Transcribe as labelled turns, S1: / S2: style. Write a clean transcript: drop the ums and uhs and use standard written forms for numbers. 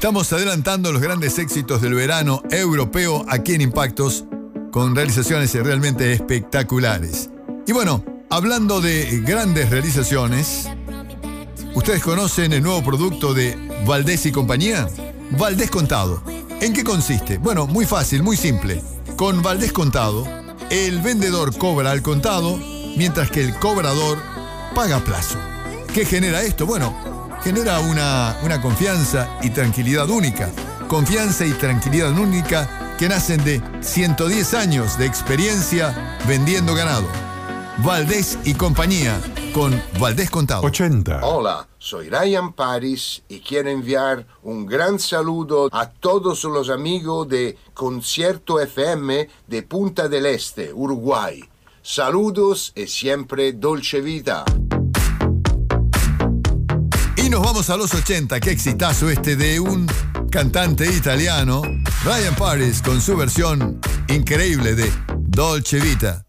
S1: Estamos adelantando los grandes éxitos del verano europeo aquí en Impactos, con realizaciones realmente espectaculares. Y bueno, hablando de grandes realizaciones, ¿ustedes conocen el nuevo producto de Valdés y compañía? Valdés Contado. ¿En qué consiste? Bueno, muy fácil, muy simple. Con Valdés Contado, el vendedor cobra al contado, mientras que el cobrador paga a plazo. ¿Qué genera esto? Bueno, genera una confianza y tranquilidad única. Confianza y tranquilidad única que nacen de 110 años de experiencia vendiendo ganado. Valdés y compañía, con Valdés Contado.
S2: 80.
S3: Hola, soy Ryan Paris y quiero enviar un gran saludo a todos los amigos de Concierto FM de Punta del Este, Uruguay. Saludos y siempre Dolce Vita.
S1: Y nos vamos a los 80, qué exitazo este de un cantante italiano, Ryan Paris, con su versión increíble de Dolce Vita.